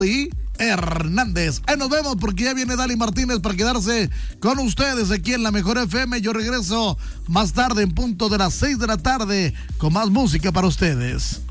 y Hernández. Ahí nos vemos porque ya viene Dali Martínez para quedarse con ustedes aquí en la Mejor FM. Yo regreso más tarde en punto de las 6 de la tarde con más música para ustedes.